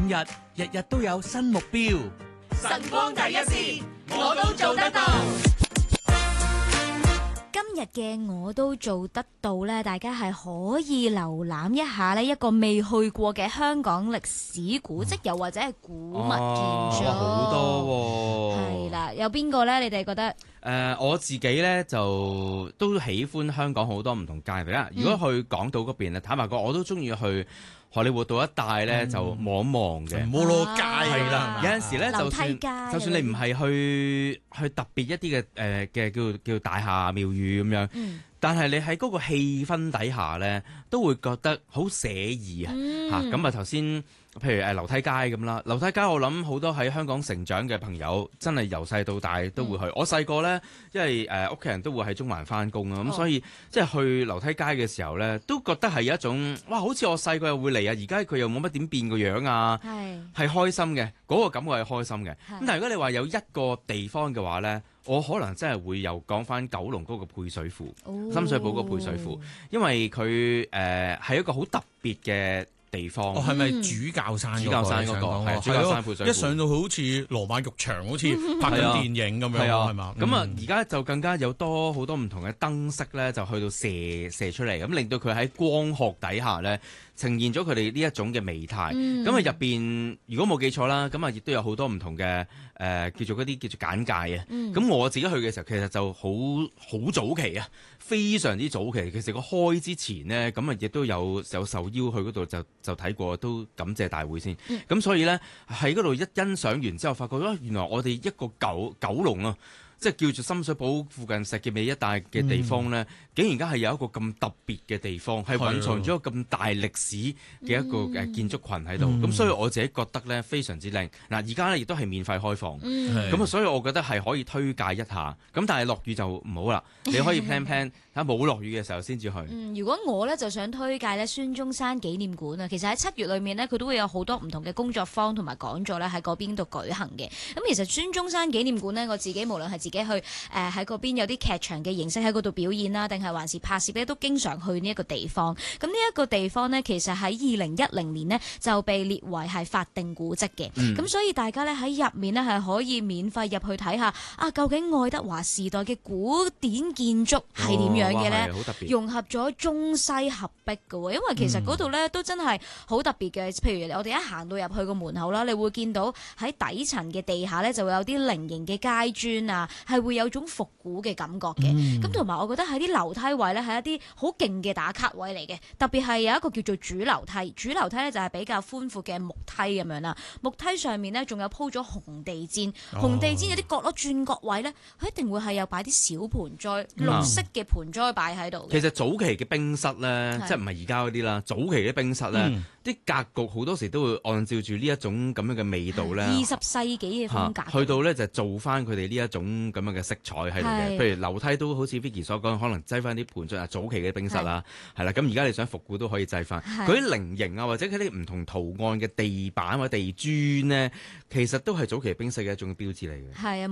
日，日日都有新目標。 晨光第一線，我都做得到。 今日嘅我都做得到呢，大家係可以瀏覽一下呢一個未去過嘅香港歷史古蹟，又或者係古物建築。 好多喎。 係啦，有邊個呢？你哋覺得？ 我自己咧就都喜歡香港好多唔同界別啦。如果去港島嗰邊咧，坦白講，我都中意去荷里活道一帶咧，就望一望嘅。 摩羅街係啦，有陣時咧， 樓梯街就算你唔係去特別一啲嘅叫大廈廟宇咁樣，但係你喺嗰個氣氛底下咧，都會覺得好寫意啊！咁啊頭先。譬如樓梯街咁啦，樓梯街我諗好多喺香港成長嘅朋友，真係由細到大都會去。我細個呢，因為屋企人都會喺中環翻工啊，咁所以即係去樓梯街嘅時候呢，都覺得係有一種哇，好似我細個又會嚟啊，而家佢又冇乜點變個樣啊，係開心嘅，嗰個感覺係開心嘅。咁但係如果你話有一個地方嘅話呢，我可能真係會又講翻九龍嗰個配水庫，深水埗個配水庫，因為佢係一個好特別嘅地方。 係咪主教山嗰個？主教山嗰個係主教山配水庫。一上到去好似羅馬浴場，好似拍緊電影咁樣，係嘛？ 咁啊，而家就更加有好多唔同嘅燈飾咧，就去到射出嚟，咁令到佢喺光學底下咧，呈現咗佢哋呢一種嘅美態。咁啊入邊，如果冇記錯啦，咁啊亦都有好多唔同嘅叫做簡介啊。咁我自己去嘅時候，其實就好早期啊，非常之早期。其實個開之前呢，咁啊亦都有受邀去嗰度就睇過，都感謝大會先。咁所以呢，喺嗰度一欣賞完之後，發覺原來我哋一個九龍啊，即係叫做深水埗附近石硤尾一帶嘅地方呢，竟然而家係有一個咁特別嘅地方，係蘊藏咗咁大歷史嘅一個建築群喺度。咁所以我自己覺得呢，非常之靚。嗱，而家呢亦都係免費開放，咁所以我覺得係可以推介一下。咁但係落雨就唔好啦，你可以 plan 睇下冇落雨嘅時候先至去。 如果我呢，就想推介呢孫中山紀念館啊，其實喺7月裏面呢，佢都會有好多唔同嘅工作坊同埋講座呢喺嗰邊度舉行嘅。咁其實孫中山紀念館呢，我自己無論係自己去喺嗰邊有啲劇場嘅形式喺嗰度表演啦，定係還是拍攝咧，都經常去呢一個地方。咁呢一個地方呢，其實喺2010年呢就被列為係法定古蹟嘅。咁所以大家呢喺入面呢係可以免費入去睇下啊，究竟愛德華時代嘅古典建築係點樣嘅呢？融合咗中西合璧嘅喎，因為其實嗰度呢都真係好特別嘅。譬如我哋一行到入去個門口啦，你會見到喺底層嘅地下呢就會有啲菱形嘅階磚啊，係會有種復古嘅感覺嘅。咁同埋我覺得喺啲樓梯位呢係一啲好勁嘅打卡位嚟嘅，特別係有一個叫做主樓梯。主樓梯呢就係比較寬闊嘅木梯咁樣啦，木梯上面呢仲有鋪咗紅地氈，紅地氈有啲角落轉角位呢，佢一定會係有擺啲小盆栽，綠色嘅盆栽擺喺度。 其實早期嘅冰室呢，即係唔係而家嗰啲啦，早期嘅冰室呢，啲格局好多時都會按照住呢一種咁樣嘅味道呢 ，20世紀嘅風格， 去到呢就做翻佢哋呢一種咁樣嘅色彩喺度嘅。譬如樓梯都好似 Vicky 所講，可能擠翻啲盆栽啊，早期嘅冰室啦，係啦。咁而家你想復古都可以擠翻。佢啲菱形啊，或者佢啲唔同圖案嘅地板或者地磚呢，其實都係早期冰室嘅一種標誌嚟嘅。 係啊。